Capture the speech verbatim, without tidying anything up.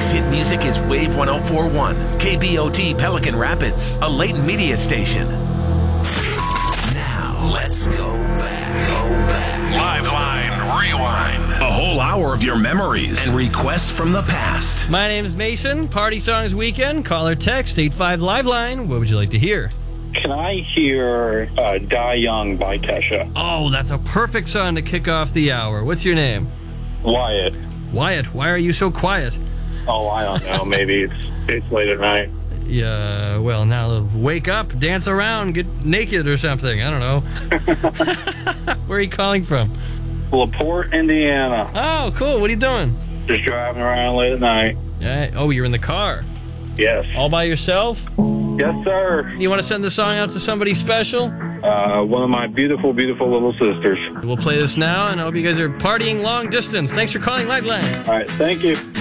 Next hit music is Wave one oh four point one, K B O T Pelican Rapids, a Leighton Media station. Now, let's go back. Go back. Liveline Rewind. A whole hour of your memories and requests from the past. My name is Mason. Party Songs Weekend. Call or text eight five Liveline. What would you like to hear? Can I hear uh, Die Young by Kesha? Oh, that's a perfect song to kick off the hour. What's your name? Wyatt. Wyatt, why are you so quiet? Oh, I don't know. Maybe it's it's late at night. Yeah, well, now wake up, dance around, get naked or something. I don't know. Where are you calling from? LaPorte, Indiana. Oh, cool. What are you doing? Just driving around late at night. Uh, oh, you're in the car. Yes. All by yourself? Yes, sir. You want to send the song out to somebody special? Uh, one of my beautiful, beautiful little sisters. We'll play this now, and I hope you guys are partying long distance. Thanks for calling Liveline. All right, thank you.